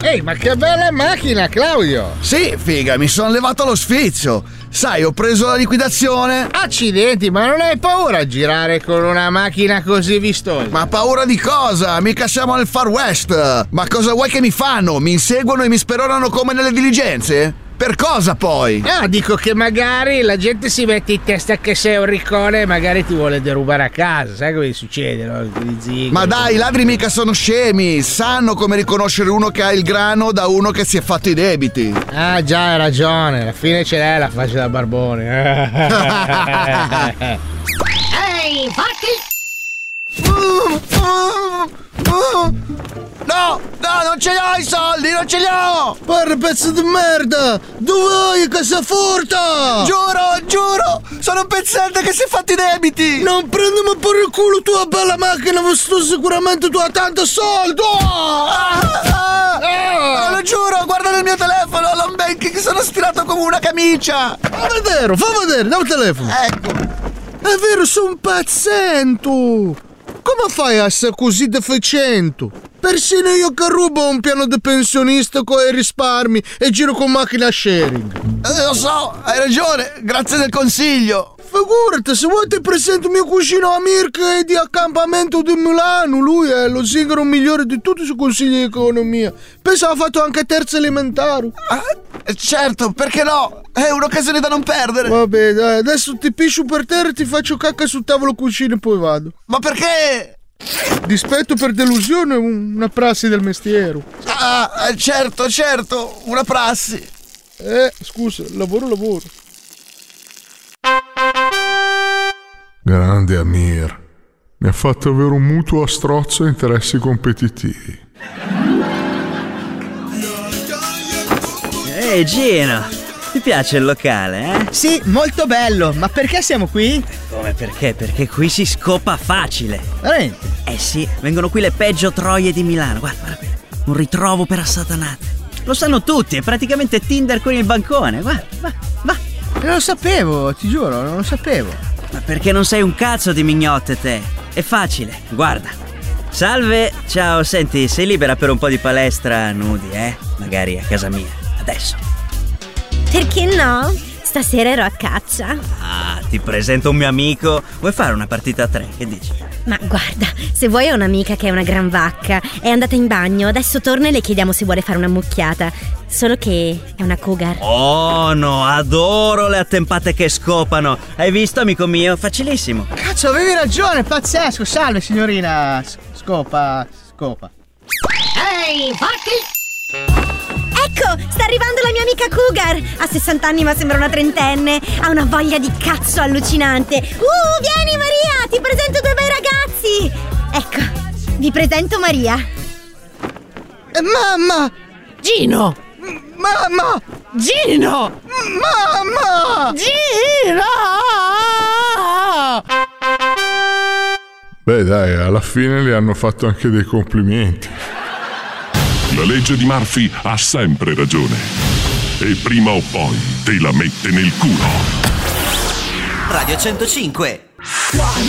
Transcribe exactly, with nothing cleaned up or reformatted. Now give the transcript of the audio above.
Ehi, ma che bella macchina, Claudio! Sì, figa, mi sono levato lo sfizio. Sai, ho preso la liquidazione. Accidenti, ma non hai paura a girare con una macchina così vistosa? Ma paura di cosa? Mica siamo nel Far West. Ma cosa vuoi che mi fanno? Mi inseguono e mi speronano come nelle diligenze? Per cosa poi? No, dico che magari la gente si mette in testa che sei un riccone e magari ti vuole derubare a casa. Sai come succede, no? Ma dai, i ladri mica sono scemi. Sanno come riconoscere uno che ha il grano da uno che si è fatto i debiti. Ah già, hai ragione. Alla fine ce l'hai la faccia da barbone. Ehi, fatti! No, no, non ce li ho i soldi, non ce li ho! Porra pezzo di merda! Dove vai, casafurta? Giuro, giuro! Sono un pezzente che si è fatto i debiti! Non prendimi per il culo tua bella macchina, visto sicuramente tu hai tanto soldo! Ah, ah, ah, lo giuro, guarda nel mio telefono, l'home banking, sono stirato come una camicia! Fa vedere, fa vedere, dal telefono! Ecco! È vero, sono un pezzento! Come fai a essere così deficiente? Persino io che rubo un piano di pensionista con i risparmi e giro con macchina sharing. Eh, lo so, hai ragione, grazie del consiglio. Figurati, se vuoi ti presento mio cugino Amir che è di accampamento di Milano. Lui è lo zingaro migliore di tutti sui consigli di economia. Pensa ha fatto anche terza elementare. Ah, certo, perché no? È un'occasione da non perdere. Vabbè, dai, adesso ti piscio per terra e ti faccio cacca sul tavolo cucina e poi vado. Ma perché? Dispetto per delusione è una prassi del mestiere. Ah, certo, certo, una prassi. Eh, scusa, lavoro, lavoro. Grande Amir, mi ha fatto avere un mutuo a strozzo e interessi competitivi. Ehi Gino, ti piace il locale, eh? Sì, molto bello, ma perché siamo qui? Come perché? Perché qui si scopa facile. Veramente? Eh sì, vengono qui le peggio troie di Milano, guarda, guarda qui, un ritrovo per assatanate. Lo sanno tutti, è praticamente Tinder con il bancone, guarda, va, va. Non lo sapevo, ti giuro, non lo sapevo. Ma perché non sei un cazzo di mignotte te? È facile, guarda. Salve, ciao, senti, sei libera per un po' di palestra nudi, eh? Magari a casa mia, adesso. Perché no? Stasera ero a caccia. Ah, ti presento un mio amico. Vuoi fare una partita a tre? Che dici? Ma guarda, se vuoi ho un'amica che è una gran vacca. È andata in bagno, adesso torna e le chiediamo se vuole fare una mucchiata. Solo che è una cougar. Oh no, adoro le attempate che scopano. Hai visto, amico mio? Facilissimo. Cazzo, avevi ragione, pazzesco. Salve, signorina. Scopa, scopa. Ehi, fatti! Ecco, sta arrivando la mia amica cougar. Ha sessanta anni ma sembra una trentenne. Ha una voglia di cazzo allucinante. Uh, vieni Maria, ti presento due bei ragazzi. Ecco, vi presento Maria. Eh, mamma! Gino! Mamma! Gino! Mamma! Gino! Beh dai, alla fine le hanno fatto anche dei complimenti. La legge di Murphy ha sempre ragione. E prima o poi te la mette nel culo. Radio centocinque.